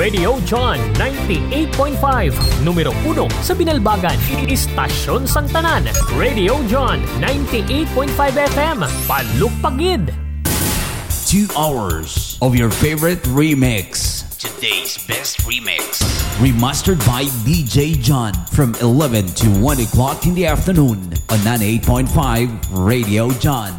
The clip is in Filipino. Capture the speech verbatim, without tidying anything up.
Radio John ninety-eight point five, numero uno sa Binalbagan, Istasyon Santanan. Radio John ninety-eight point five F M, Palukpagid. Two hours of your favorite remix. Today's best remix. Remastered by D J John from eleven to one o'clock in the afternoon on ninety-eight point five Radio John.